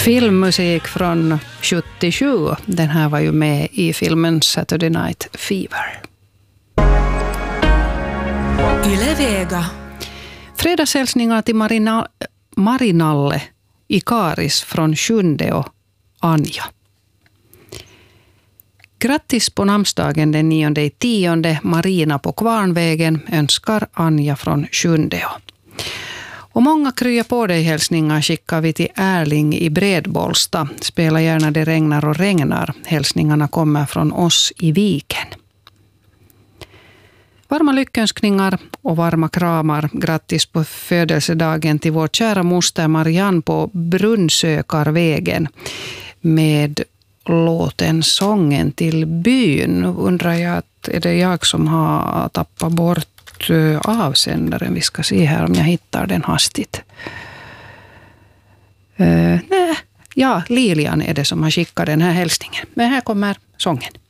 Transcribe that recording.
Filmmusik från 77. Den här var ju med i filmen Saturday Night Fever. Yle Vega. Fredagshälsningar till Marinalle Ikaris från Sjunde och Anja. Grattis på namnsdagen den 9/10. Marina på Kvarnvägen önskar Anja från Sjunde. Och många krya på dig hälsningar skickar vi till Erling i Bredbolsta. Spela gärna Det regnar och regnar. Hälsningarna kommer från oss i Viken. Varma lyckönskningar och varma kramar. Grattis på födelsedagen till vår kära moster Marianne på Brunnsökarvägen med låten Sången till byn. Nu undrar jag att är det jag som har tappat bort avsändaren. Vi ska se här om jag hittar den hastigt. Nej, ja, Lilian är det som har skickat den här hälsningen. Men här kommer sången.